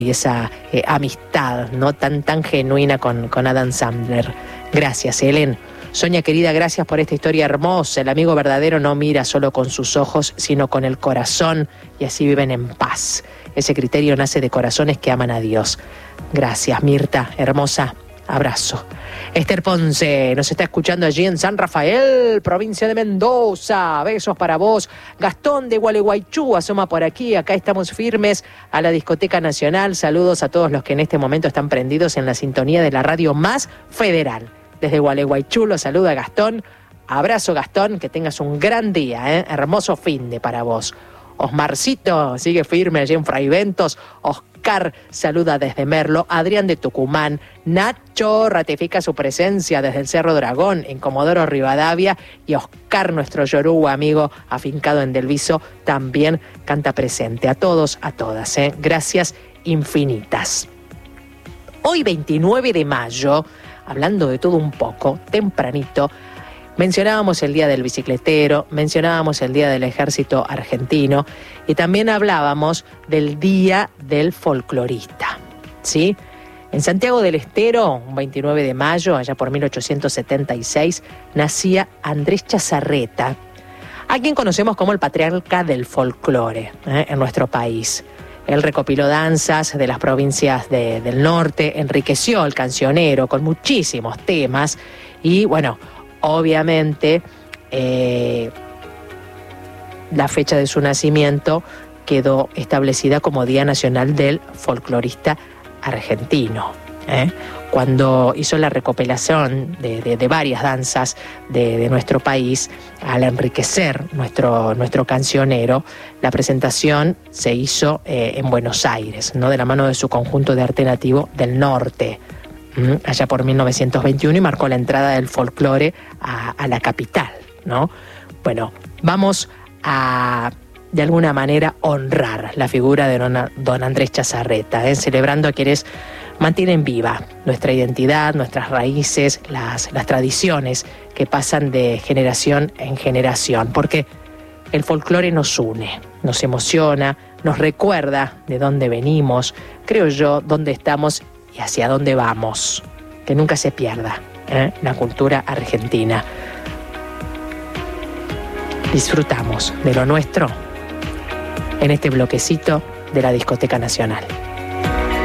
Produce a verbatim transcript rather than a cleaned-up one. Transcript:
y esa eh, amistad, ¿no? tan, tan genuina con, con Adam Sandler. Gracias, Helen. Sonia querida, gracias por esta historia hermosa. El amigo verdadero no mira solo con sus ojos, sino con el corazón, y así viven en paz. Ese criterio nace de corazones que aman a Dios. Gracias, Mirta, hermosa. Abrazo. Esther Ponce nos está escuchando allí en San Rafael, provincia de Mendoza. Besos para vos. Gastón de Gualeguaychú asoma por aquí. Acá estamos firmes a la Discoteca Nacional. Saludos a todos los que en este momento están prendidos en la sintonía de la radio más federal. Desde Gualeguaychú los saluda Gastón. Abrazo, Gastón, que tengas un gran día, ¿eh? Hermoso finde para vos. Osmarcito sigue firme allí en Fraiventos. Oscar saluda desde Merlo. Adrián de Tucumán. Nacho ratifica su presencia desde el Cerro Dragón en Comodoro Rivadavia. Y Oscar, nuestro yoruba amigo afincado en Delviso, también canta presente. A todos, a todas, ¿eh? Gracias infinitas. Hoy veintinueve de mayo, hablando de todo un poco, tempranito, mencionábamos el Día del Bicicletero, mencionábamos el Día del Ejército Argentino y también hablábamos del Día del Folclorista, ¿sí? En Santiago del Estero, un veintinueve de mayo, allá por mil ochocientos setenta y seis, nacía Andrés Chazarreta, a quien conocemos como el patriarca del folclore, ¿eh? en nuestro país. Él recopiló danzas de las provincias de, del norte, enriqueció el cancionero con muchísimos temas y, bueno, obviamente, eh, la fecha de su nacimiento quedó establecida como Día Nacional del Folclorista Argentino, ¿eh? Cuando hizo la recopilación de, de, de varias danzas de, de nuestro país, al enriquecer nuestro, nuestro cancionero, la presentación se hizo eh, en Buenos Aires, ¿no? De la mano de su conjunto de arte nativo del norte, allá por mil novecientos veintiuno, y marcó la entrada del folclore a, a la capital, ¿no? Bueno, vamos a, de alguna manera, honrar la figura de don, don Andrés Chazarreta, ¿eh? Celebrando a quienes mantienen viva nuestra identidad, nuestras raíces, las, las tradiciones que pasan de generación en generación, porque el folclore nos une, nos emociona, nos recuerda de dónde venimos, creo yo, dónde estamos y hacia dónde vamos. Que nunca se pierda, ¿eh? La cultura argentina. Disfrutamos de lo nuestro en este bloquecito de la Discoteca Nacional.